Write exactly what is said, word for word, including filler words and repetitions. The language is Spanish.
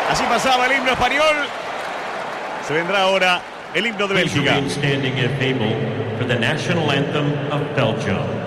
Así pasaba el himno español. Se vendrá ahora el himno de Bélgica. Standing at table for the national anthem of Belgium.